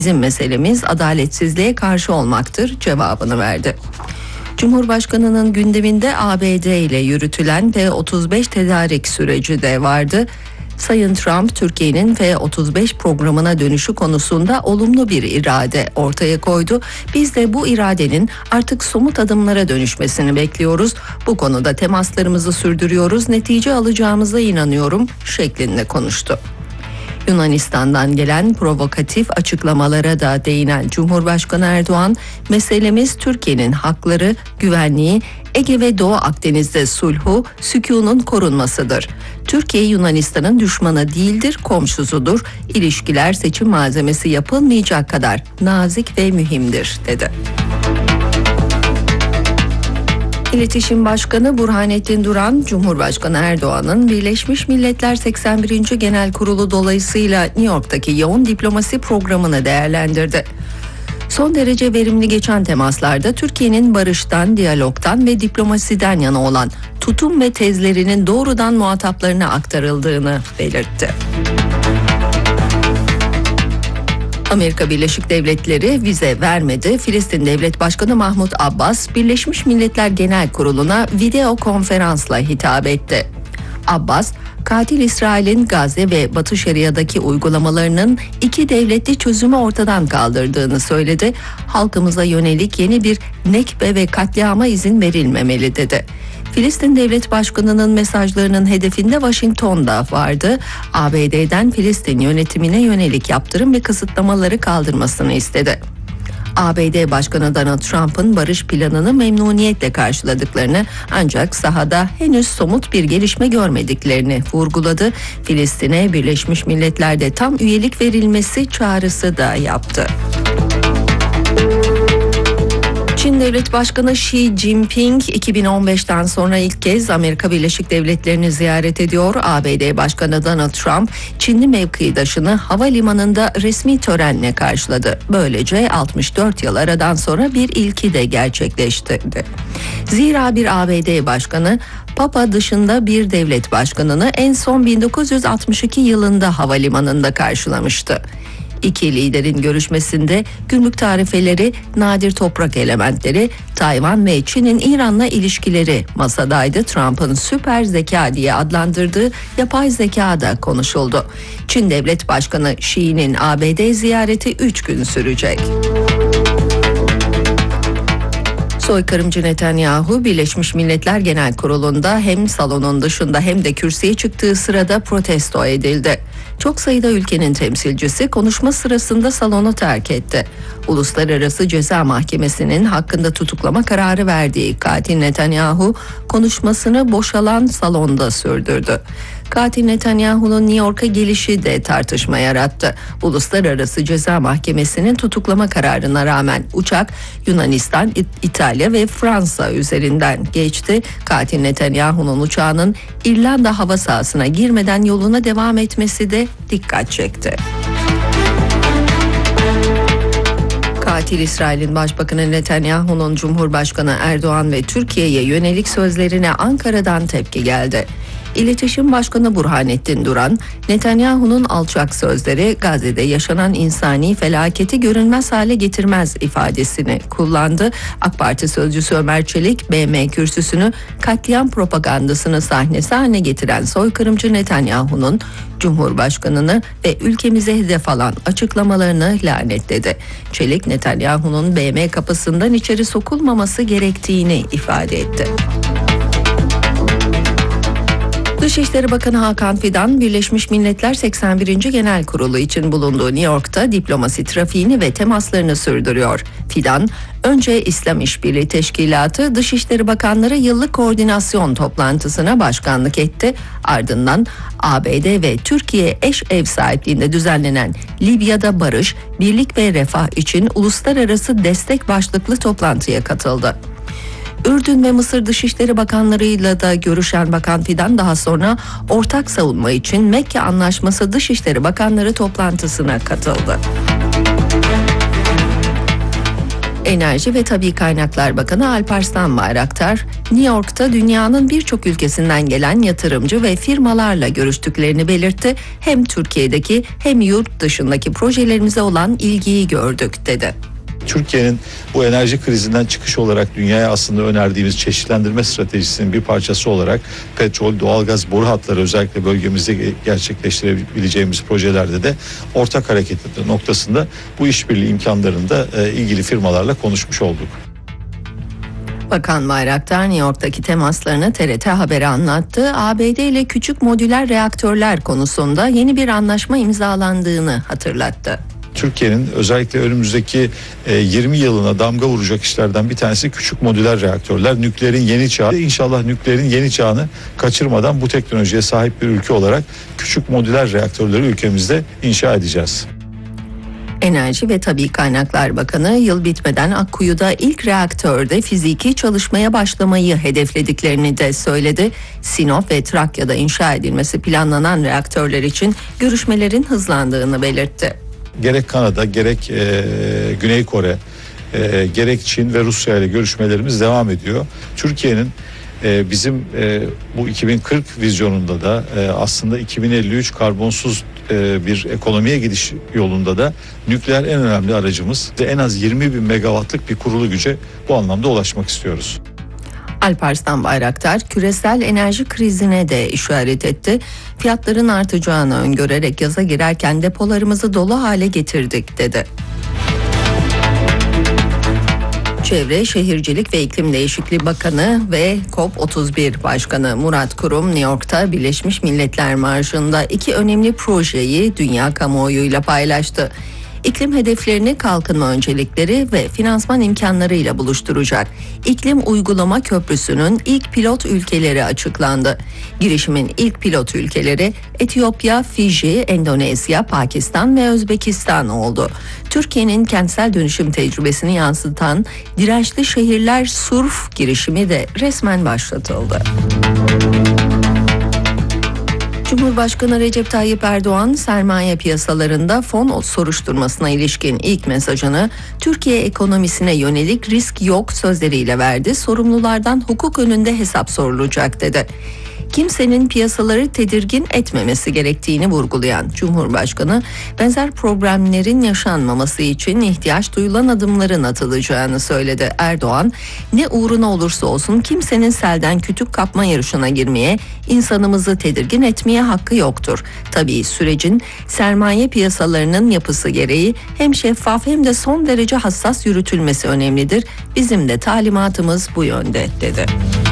Bizim meselemiz adaletsizliğe karşı olmaktır cevabını verdi. Cumhurbaşkanının gündeminde ABD ile yürütülen F-35 tedarik süreci de vardı. Sayın Trump, Türkiye'nin F-35 programına dönüşü konusunda olumlu bir irade ortaya koydu. Biz de bu iradenin artık somut adımlara dönüşmesini bekliyoruz. Bu konuda temaslarımızı sürdürüyoruz. Netice alacağımıza inanıyorum şeklinde konuştu. Yunanistan'dan gelen provokatif açıklamalara da değinen Cumhurbaşkanı Erdoğan, meselemiz Türkiye'nin hakları, güvenliği, Ege ve Doğu Akdeniz'de sulhu, sükûnun korunmasıdır. Türkiye Yunanistan'ın düşmanı değildir, komşusudur. İlişkiler seçim malzemesi yapılmayacak kadar nazik ve mühimdir, dedi. İletişim Başkanı Burhanettin Duran, Cumhurbaşkanı Erdoğan'ın Birleşmiş Milletler 81. Genel Kurulu dolayısıyla New York'taki yoğun diplomasi programını değerlendirdi. Son derece verimli geçen temaslarda Türkiye'nin barıştan, diyalogtan ve diplomasiden yana olan tutum ve tezlerinin doğrudan muhataplarına aktarıldığını belirtti. Amerika Birleşik Devletleri vize vermedi. Filistin Devlet Başkanı Mahmut Abbas, Birleşmiş Milletler Genel Kurulu'na video konferansla hitap etti. Abbas, katil İsrail'in Gazze ve Batı Şeria'daki uygulamalarının iki devletli çözümü ortadan kaldırdığını söyledi. Halkımıza yönelik yeni bir nekbe ve katliama izin verilmemeli, dedi. Filistin Devlet Başkanı'nın mesajlarının hedefinde Washington'da vardı. ABD'den Filistin yönetimine yönelik yaptırım ve kısıtlamaları kaldırmasını istedi. ABD Başkanı Donald Trump'ın barış planını memnuniyetle karşıladıklarını, ancak sahada henüz somut bir gelişme görmediklerini vurguladı. Filistin'e Birleşmiş Milletler'de tam üyelik verilmesi çağrısı da yaptı. Çin Devlet Başkanı Xi Jinping 2015'ten sonra ilk kez Amerika Birleşik Devletleri'ni ziyaret ediyor. ABD Başkanı Donald Trump, Çinli mevkidaşını havalimanında resmi törenle karşıladı. Böylece 64 yıl aradan sonra bir ilki de gerçekleştirdi. Zira bir ABD Başkanı, Papa dışında bir devlet başkanını en son 1962 yılında havalimanında karşılamıştı. İki liderin görüşmesinde gümrük tarifeleri, nadir toprak elementleri, Tayvan ve Çin'in İran'la ilişkileri masadaydı. Trump'ın süper zeka diye adlandırdığı yapay zeka da konuşuldu. Çin Devlet Başkanı Xi'nin ABD ziyareti 3 gün sürecek. Soykırımcı Netanyahu, Birleşmiş Milletler Genel Kurulu'nda hem salonun dışında hem de kürsüye çıktığı sırada protesto edildi. Çok sayıda ülkenin temsilcisi konuşma sırasında salonu terk etti. Uluslararası Ceza Mahkemesi'nin hakkında tutuklama kararı verdiği katil Netanyahu konuşmasını boşalan salonda sürdürdü. Katil Netanyahu'nun New York'a gelişi de tartışma yarattı. Uluslararası Ceza Mahkemesi'nin tutuklama kararına rağmen uçak Yunanistan, İtalya ve Fransa üzerinden geçti. Katil Netanyahu'nun uçağının İrlanda hava sahasına girmeden yoluna devam etmesi de dikkat çekti. Katil İsrail'in Başbakanı Netanyahu'nun Cumhurbaşkanı Erdoğan ve Türkiye'ye yönelik sözlerine Ankara'dan tepki geldi. İletişim Başkanı Burhanettin Duran, Netanyahu'nun alçak sözleri Gazze'de yaşanan insani felaketi görünmez hale getirmez ifadesini kullandı. AK Parti sözcüsü Ömer Çelik, BM kürsüsünü katliam propagandasını sahnesi haline getiren soykırımcı Netanyahu'nun Cumhurbaşkanını ve ülkemize hedef alan açıklamalarını lanetledi. Çelik, Netanyahu'nun BM kapısından içeri sokulmaması gerektiğini ifade etti. Dışişleri Bakanı Hakan Fidan, Birleşmiş Milletler 81. Genel Kurulu için bulunduğu New York'ta diplomasi trafiğini ve temaslarını sürdürüyor. Fidan, önce İslam İşbirliği Teşkilatı Dışişleri Bakanları yıllık koordinasyon toplantısına başkanlık etti. Ardından ABD ve Türkiye eş ev sahipliğinde düzenlenen Libya'da barış, birlik ve refah için uluslararası destek başlıklı toplantıya katıldı. Ürdün ve Mısır Dışişleri Bakanlarıyla da görüşen Bakan Fidan daha sonra ortak savunma için Mekke Anlaşması Dışişleri Bakanları toplantısına katıldı. Enerji ve Tabii Kaynaklar Bakanı Alparslan Bayraktar, New York'ta dünyanın birçok ülkesinden gelen yatırımcı ve firmalarla görüştüklerini belirtti. Hem Türkiye'deki hem yurt dışındaki projelerimize olan ilgiyi gördük dedi. Türkiye'nin bu enerji krizinden çıkış olarak dünyaya aslında önerdiğimiz çeşitlendirme stratejisinin bir parçası olarak petrol, doğalgaz boru hatları özellikle bölgemizde gerçekleştirebileceğimiz projelerde de ortak hareket noktasında bu işbirliği imkanlarında ilgili firmalarla konuşmuş olduk. Bakan Bayraktar New York'taki temaslarını TRT Haber'e anlattı. ABD ile küçük modüler reaktörler konusunda yeni bir anlaşma imzalandığını hatırlattı. Türkiye'nin özellikle önümüzdeki 20 yılına damga vuracak işlerden bir tanesi küçük modüler reaktörler. Nükleerin yeni çağı. İnşallah nükleerin yeni çağını kaçırmadan bu teknolojiye sahip bir ülke olarak küçük modüler reaktörleri ülkemizde inşa edeceğiz. Enerji ve Tabii Kaynaklar Bakanı yıl bitmeden Akkuyu'da ilk reaktörde fiziki çalışmaya başlamayı hedeflediklerini de söyledi. Sinop ve Trakya'da inşa edilmesi planlanan reaktörler için görüşmelerin hızlandığını belirtti. Gerek Kanada, gerek Güney Kore, gerek Çin ve Rusya ile görüşmelerimiz devam ediyor. Türkiye'nin bizim bu 2040 vizyonunda da aslında 2053 karbonsuz bir ekonomiye gidiş yolunda da nükleer en önemli aracımız. En az 20 bin megawattlık bir kurulu güce bu anlamda ulaşmak istiyoruz. Alparslan Bayraktar küresel enerji krizine de işaret etti. Fiyatların artacağını öngörerek yaza girerken depolarımızı dolu hale getirdik dedi. Çevre, Şehircilik ve İklim Değişikliği Bakanı ve COP31 Başkanı Murat Kurum New York'ta Birleşmiş Milletler Marşı'nda iki önemli projeyi dünya kamuoyuyla paylaştı. İklim hedeflerini kalkınma öncelikleri ve finansman imkanlarıyla buluşturacak. İklim Uygulama Köprüsü'nün ilk pilot ülkeleri açıklandı. Girişimin ilk pilot ülkeleri Etiyopya, Fiji, Endonezya, Pakistan ve Özbekistan oldu. Türkiye'nin kentsel dönüşüm tecrübesini yansıtan Dirençli Şehirler Surf girişimi de resmen başlatıldı. Cumhurbaşkanı Recep Tayyip Erdoğan sermaye piyasalarında fon soruşturmasına ilişkin ilk mesajını Türkiye ekonomisine yönelik risk yok sözleriyle verdi. Sorumlulardan hukuk önünde hesap sorulacak dedi. Kimsenin piyasaları tedirgin etmemesi gerektiğini vurgulayan Cumhurbaşkanı, benzer problemlerin yaşanmaması için ihtiyaç duyulan adımların atılacağını söyledi. Erdoğan, ne uğruna olursa olsun kimsenin selden kütük kapma yarışına girmeye, insanımızı tedirgin etmeye hakkı yoktur. Tabii sürecin sermaye piyasalarının yapısı gereği hem şeffaf hem de son derece hassas yürütülmesi önemlidir. Bizim de talimatımız bu yönde dedi.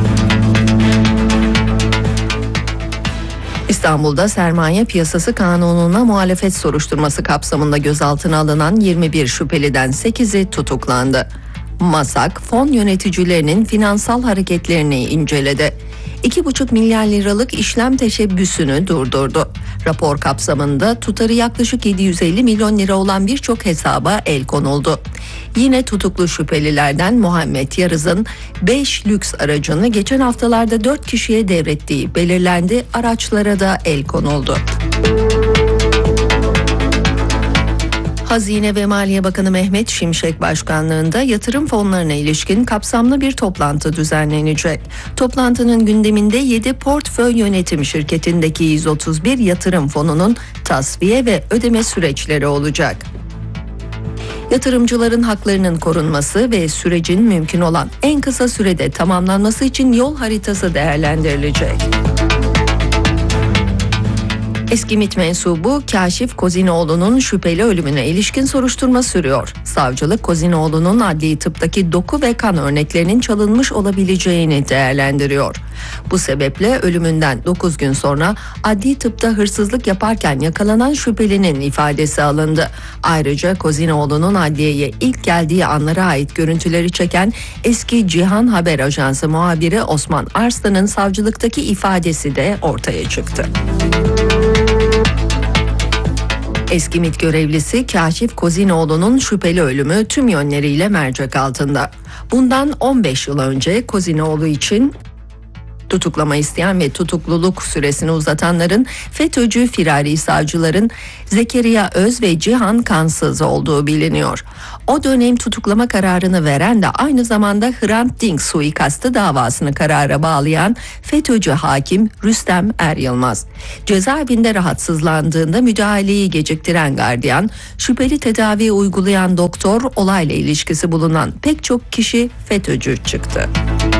İstanbul'da sermaye piyasası kanununa muhalefet soruşturması kapsamında gözaltına alınan 21 şüpheliden 8'i tutuklandı. MASAK, fon yöneticilerinin finansal hareketlerini inceledi. 2,5 milyar liralık işlem teşebbüsünü durdurdu. Rapor kapsamında tutarı yaklaşık 750 milyon lira olan birçok hesaba el konuldu. Yine tutuklu şüphelilerden Muhammed Yarız'ın 5 lüks aracını geçen haftalarda 4 kişiye devrettiği belirlendi. Araçlara da el konuldu. Hazine ve Maliye Bakanı Mehmet Şimşek başkanlığında yatırım fonlarına ilişkin kapsamlı bir toplantı düzenlenecek. Toplantının gündeminde 7 portföy yönetim şirketindeki 131 yatırım fonunun tasfiye ve ödeme süreçleri olacak. Yatırımcıların haklarının korunması ve sürecin mümkün olan en kısa sürede tamamlanması için yol haritası değerlendirilecek. Eski MİT mensubu Kaşif Kozinoğlu'nun şüpheli ölümüne ilişkin soruşturma sürüyor. Savcılık Kozinoğlu'nun adli tıptaki doku ve kan örneklerinin çalınmış olabileceğini değerlendiriyor. Bu sebeple ölümünden 9 gün sonra adli tıpta hırsızlık yaparken yakalanan şüphelinin ifadesi alındı. Ayrıca Kozinoğlu'nun adliyeye ilk geldiği anlara ait görüntüleri çeken eski Cihan Haber Ajansı muhabiri Osman Arslan'ın savcılıktaki ifadesi de ortaya çıktı. Eski MİT görevlisi Kaşif Kozinoğlu'nun şüpheli ölümü tüm yönleriyle mercek altında. Bundan 15 yıl önce Kozinoğlu için Tutuklama isteyen ve tutukluluk süresini uzatanların FETÖ'cü firari savcıların Zekeriya Öz ve Cihan Kansız olduğu biliniyor. O dönem tutuklama kararını veren de aynı zamanda Hrant Dink suikastı davasını karara bağlayan FETÖ'cü hakim Rüstem Er Yılmaz. Cezaevinde rahatsızlandığında müdahaleyi geciktiren gardiyan, şüpheli tedavi uygulayan doktor, olayla ilişkisi bulunan pek çok kişi FETÖ'cü çıktı.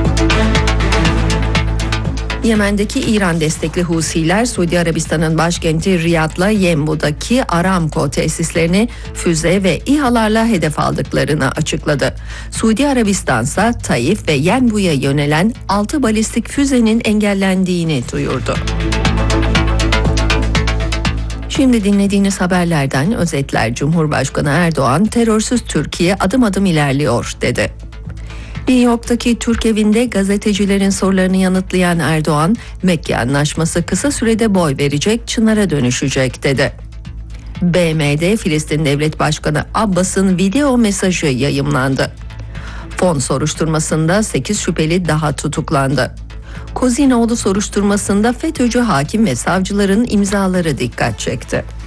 Yemen'deki İran destekli Husiler, Suudi Arabistan'ın başkenti Riyad'la Yenbu'daki Aramco tesislerini füze ve İHA'larla hedef aldıklarını açıkladı. Suudi Arabistan ise Taif ve Yenbu'ya yönelen 6 balistik füzenin engellendiğini duyurdu. Şimdi dinlediğiniz haberlerden özetler. Cumhurbaşkanı Erdoğan, terörsüz Türkiye adım adım ilerliyor dedi. New York'taki Türk evinde gazetecilerin sorularını yanıtlayan Erdoğan, Mekke Anlaşması kısa sürede boy verecek, çınara dönüşecek dedi. BM'de Filistin Devlet Başkanı Abbas'ın video mesajı yayımlandı. Fon soruşturmasında 8 şüpheli daha tutuklandı. Kozinoğlu soruşturmasında FETÖ'cü hakim ve savcıların imzaları dikkat çekti.